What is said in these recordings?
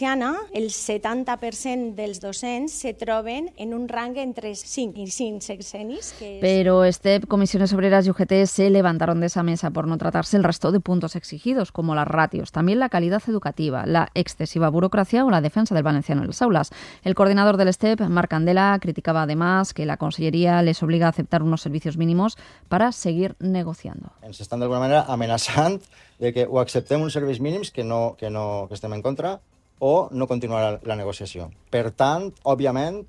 El 70% dels docents se troben en un rang entre 5 y 5 sexenis. Pero STEP, Comisiones Obreras y UGT se levantaron de esa mesa por no tratarse el resto de puntos exigidos, como las ratios, también la calidad educativa, la excesiva burocracia o la defensa del valenciano en las aulas. El coordinador del STEP, Marc Candela, criticaba además que la Conselleria les obliga a aceptar unos servicios mínimos para seguir negociando. Ens estan d'alguna manera amenaçant de que o acceptem uns serveis mínims que estem en contra o no continuarà la negociació. Per tant, òbviament,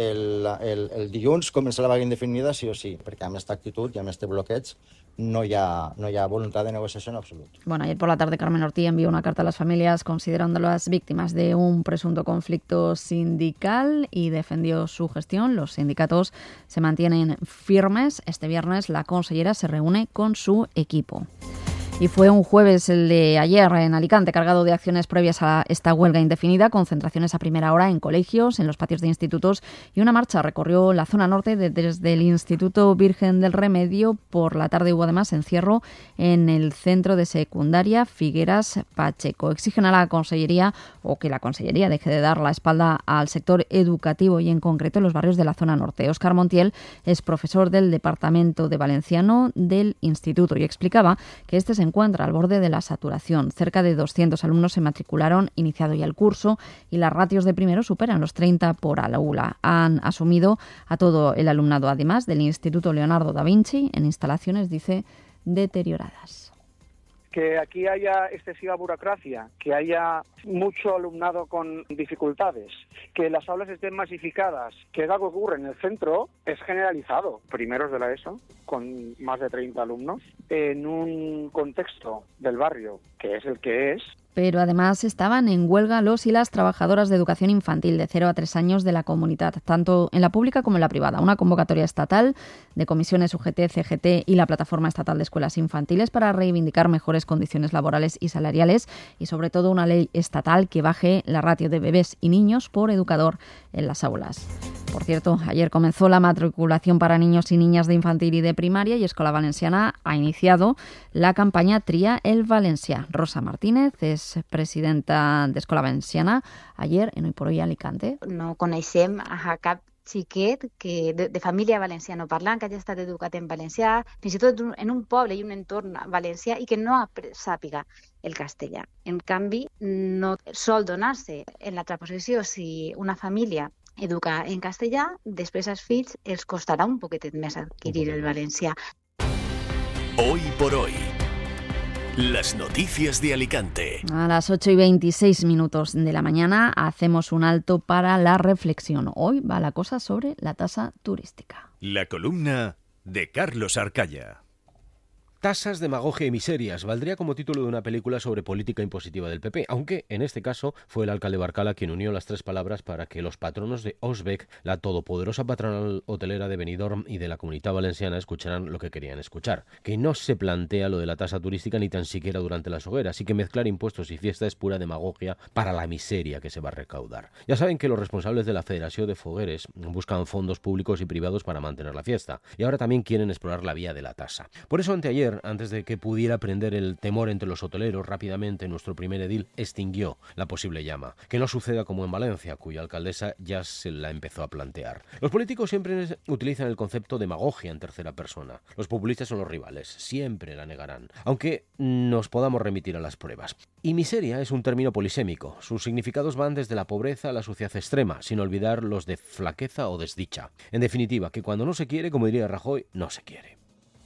el dilluns comença la vaga indefinida sí o sí, perquè amb aquesta actitud i amb aquest bloqueig no hi ha voluntad de negociación en absoluto. Bueno, ayer por la tarde Carmen Ortí envió una carta a las familias considerándolas víctimas de un presunto conflicto sindical y defendió su gestión. Los sindicatos se mantienen firmes. Este viernes la consellera se reúne con su equipo. Y fue un jueves, el de ayer, en Alicante, cargado de acciones previas a esta huelga indefinida, concentraciones a primera hora en colegios, en los patios de institutos y una marcha recorrió la zona norte desde el Instituto Virgen del Remedio. Por la tarde hubo además encierro en el centro de secundaria Figueras Pacheco. Exigen a la Consellería o que la Consellería deje de dar la espalda al sector educativo y en concreto en los barrios de la zona norte. Óscar Montiel es profesor del Departamento de Valenciano del Instituto y explicaba que este se encuentra al borde de la saturación. Cerca de 200 alumnos se matricularon, iniciado ya el curso, y las ratios de primero superan los 30 por aula. Han asumido a todo el alumnado, además del Instituto Leonardo da Vinci, en instalaciones, dice, deterioradas. Que aquí haya excesiva burocracia, que haya mucho alumnado con dificultades, que las aulas estén masificadas, que es algo que ocurre en el centro, es generalizado. Primeros de la ESO, con más de 30 alumnos, en un contexto del barrio que es el que es. Pero además estaban en huelga los y las trabajadoras de educación infantil de 0 a 3 años de la comunidad, tanto en la pública como en la privada. Una convocatoria estatal de comisiones UGT, CGT y la Plataforma Estatal de Escuelas Infantiles para reivindicar mejores condiciones laborales y salariales y sobre todo una ley estatal que baje la ratio de bebés y niños por educador en las aulas. Por cierto, ayer comenzó la matriculación para niños y niñas de infantil y de primaria y Escola Valenciana ha iniciado la campaña Tria el Valencià. Rosa Martínez és presidenta d'Escola Valenciana ayer en Hoy por Hoy Alicante. No coneixem a cap xiquet que de família valencianoparlant que hagi estat educat en valencià, fins i tot en un poble i un entorn valencià i que no sàpiga el castellà. En canvi, no sol donar-se en l'altra posició si una família educa en castellà, després als fills els costarà un poquetet més adquirir el valencià. Hoy por hoy. Las noticias de Alicante. A las 8:26 de la mañana hacemos un alto para la reflexión. Hoy va la cosa sobre la tasa turística. La columna de Carlos Arcaya. Tasas, demagogia y miserias valdría como título de una película sobre política impositiva del PP, aunque en este caso fue el alcalde Barcala quien unió las tres palabras para que los patronos de Osbec, la todopoderosa patronal hotelera de Benidorm y de la Comunitat Valenciana, escucharan lo que querían escuchar, que no se plantea lo de la tasa turística ni tan siquiera durante las hogueras, y que mezclar impuestos y fiesta es pura demagogia para la miseria que se va a recaudar. Ya saben que los responsables de la Federación de Fogueres buscan fondos públicos y privados para mantener la fiesta, y ahora también quieren explorar la vía de la tasa. Por eso anteayer, antes de que pudiera prender el temor entre los hoteleros, rápidamente nuestro primer edil extinguió la posible llama. Que no suceda como en Valencia, cuya alcaldesa ya se la empezó a plantear. Los políticos siempre utilizan el concepto de demagogia en tercera persona. Los populistas son los rivales, siempre la negarán, aunque nos podamos remitir a las pruebas. Y miseria es un término polisémico. Sus significados van desde la pobreza a la suciedad extrema, sin olvidar los de flaqueza o desdicha. En definitiva, que cuando no se quiere, como diría Rajoy, no se quiere.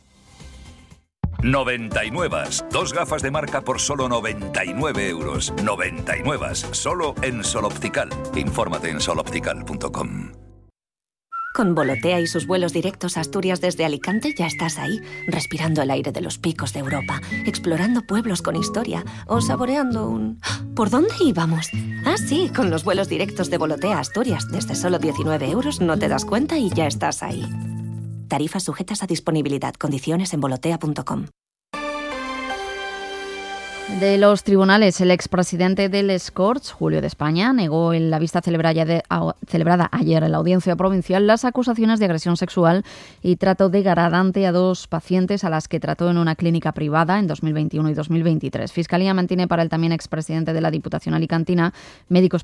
99. Dos gafas de marca por solo 99 euros. 99. Solo en Sol Optical. Infórmate en soloptical.com. Con Volotea y sus vuelos directos a Asturias desde Alicante ya estás ahí, respirando el aire de los picos de Europa, explorando pueblos con historia o saboreando un... ¿Por dónde íbamos? Ah, sí, con los vuelos directos de Volotea a Asturias desde solo 19 euros no te das cuenta y ya estás ahí. Tarifas sujetas a disponibilidad. Condiciones en volotea.com. De los tribunales, el expresidente de les Corts, Julio de España, negó en la vista celebrada ayer en la audiencia provincial las acusaciones de agresión sexual y trato degradante a 2 pacientes a las que trató en una clínica privada en 2021 y 2023. Fiscalía mantiene para el también expresidente de la Diputación alicantina médicos